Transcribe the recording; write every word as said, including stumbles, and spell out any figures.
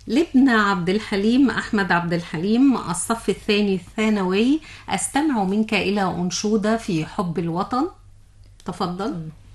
لابن عبد الحليم أحمد عبد الحليم الصف الثاني الثانوي، أستمع منك إلى أنشودة في حب الوطن. تفضل.